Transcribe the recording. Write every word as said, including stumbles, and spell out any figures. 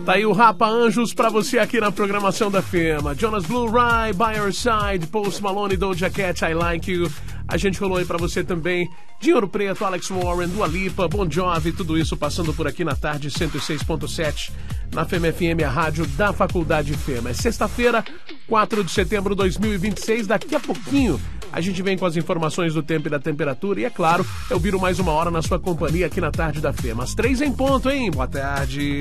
Tá aí o Rapa Anjos pra você aqui na programação da Fema. Jonas Blue, Ride, By Your Side, Post Malone, Doja Cat, I Like You. A gente rolou aí pra você também Dinheiro Preto, Alex Warren, Dua Lipa, Bon Jovi, tudo isso passando por aqui na tarde cento e seis ponto sete na Fema F M, a rádio da Faculdade Fema. É sexta-feira, quatro de setembro de dois mil e vinte e seis, daqui a pouquinho a gente vem com as informações do tempo e da temperatura e, é claro, eu viro mais uma hora na sua companhia aqui na tarde da Fema. Às três em ponto, hein? Boa tarde.